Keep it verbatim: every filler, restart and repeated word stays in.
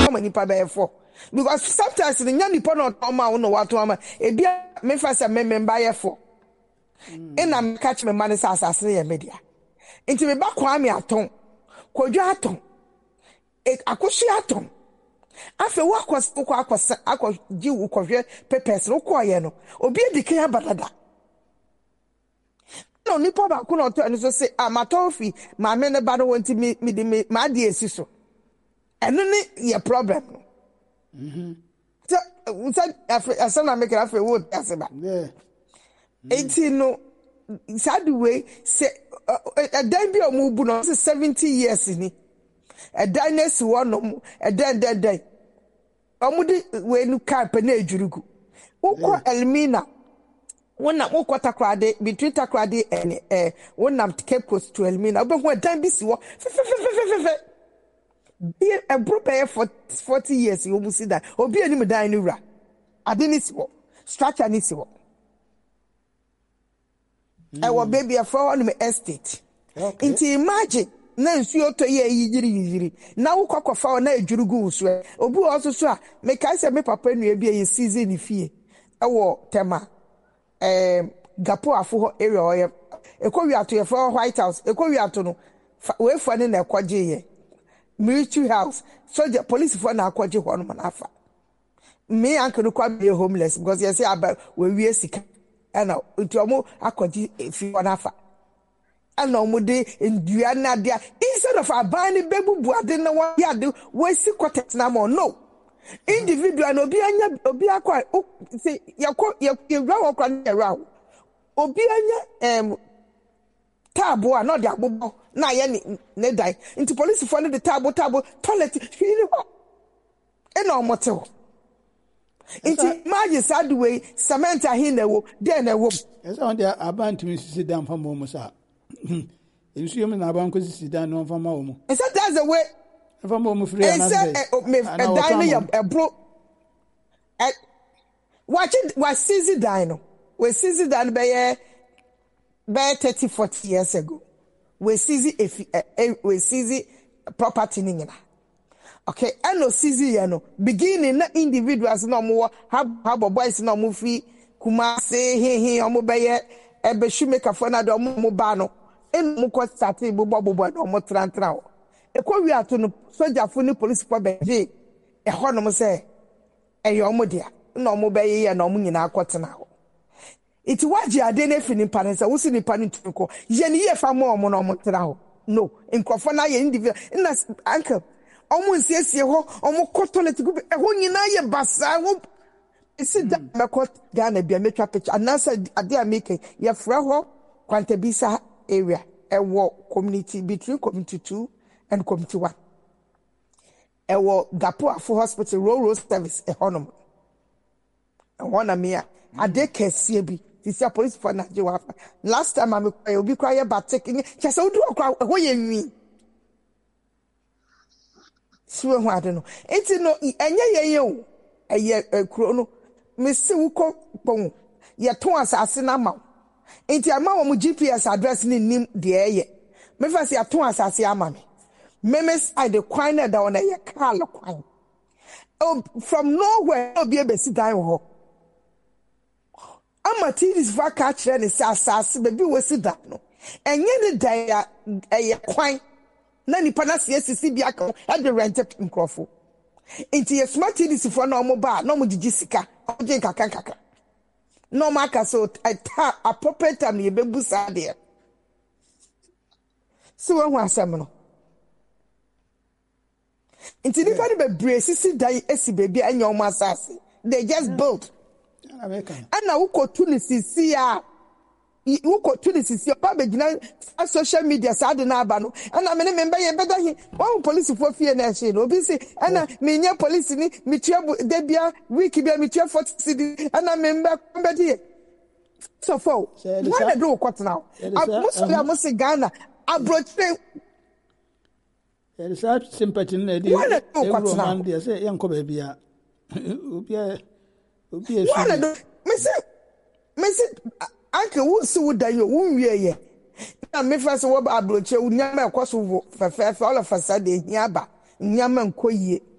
ama nipa be for because sometimes the nya nipa no ma wo no wato ama e bia me fa se me member ye for and am catch me man sa asase ye media nti me ba kwa me aton kodwo aton e akohwe aton afa wo akwas ko akwas akwa ji wo kohwe papers no ko ye no obi edikan abadada no nipa ba ko no to eno so say amatofi ma me ne ba no wonti mi mi me ma de esi so eno ne ye problem no mhm so so afa na make afa wo aseba yeah eighteen no sad way say a dan bi omubu no seventy years ni a dynasty one no a dan dan dan omudi we nu camp na ejurugu ukọ Elmina wona ukọ takrade between takrade and eh wona Cape Coast to Elmina obehu dan bi si wo bi e bro pay for forty years you mu see that obi ani me dan ni wura ade ni si wo structure ni si wo I was baby a for on estate. Okay. Inti imagine na nsuo to ye yigiri yigiri. Na wo kwakwafa na ejurugu so. Obi also so a me kai se me papa nua bia ye season ni fie. E wo tema eh gapo afo ho area oye. Ekọ wi ato ye for White House. Ekọ wi ato no we fo ne na ekwaje ye. Military house. Soldier police for na akwaje ho no manafa. Me anke no kwa be homeless because you say aba we wi sika. And nti omo akodi fi onafa ana omo de ndua na dia instead of abani bebubu ade na wa ya de we si quartet na mo no individual no obi anya obi akwa say yakọ yewra wo kwa na ra obi anya em tabo a no de agbobo na ye ne ne dai nti police for ne de tabo tabo toilet hwiri ho e na omo te ho Inti imagine sad way cement ahin na wo dey na wo esa on dia abantu sisi dan fa mo musa ensu yemi na ban ko sisi dan no fa ma wo mu esa that's the way fa mo mu free na say me dan ya ebro eh watch was sisi dan no we sisi dan be ye be thirty forty years ago we sisi we sisi property ni ngina. Okay, and no season ya no beginning na individuals no mo have boys no mo fi kuma say he he omo beye ebe shoemaker for na do mo ba no en mo ko start bo bo bo no mo trantra o e ko wi ato no soldier fo ni police for be e ho no mo say e yo mo dia no mo beye ya no mo nyina akotena ho iti waji ade na fi ni panesa wo si ni pani tuko ye ni ye fa mo mo no mo tra ho no nkofo na ye individual na uncle omo nsiesie ho omo kotolet gu eho nyina ye basa wo isi da mekot Ghana bia metwa picture anasa ade a make ye fra ho Kwantabisa area ewo community between community two and community one ewo Gapo Afo hospital road road service e honom eho na me ade kese bi this police for Nigeria last time am obi kwa ye batek chese odu okwa eho ye nwi siwe hu ade no enti no enye ye o eye kuro no mesi wuko pon ye ton asase na ma enti ama wo mu G P S address ni nim de eye me fa se aton asase ama me memes I the kwan na da wona ye kala kwan oh from nowhere obi ebesi dan ho ama tidis va ka kire ne se asase be bi wo si da no enye ne dan ya eye kwan na nipa na sie sisi bia ka e de rent nkrofo enti ye smart tidis fo na omo ba na omo gigi sika oje nkaka nkaka no maka so ta appropriate time ye bebu sa de so we hu asem no enti nipa de be bre sisi dan esi bebi anya omo asase they just built ana ukotu ni sisi ya ukotu ni sisi pa be gina social media sa de na aba no ana me ne member ye beda hi one police for fear na she no obi say ana me nya police ni me tua de bia week bia me tua forty cedi ana member bedi so for what do ukot now muslim amusi Ghana abroche there is such sympathy na dey every man dey say yanko ba bia obi obi esu me say me say anke wo si wo dan yo wo nwie ye na me fa se wo ba abroche wo nyama ekoso wo fefe all of us dey hia ba nyama nkoyie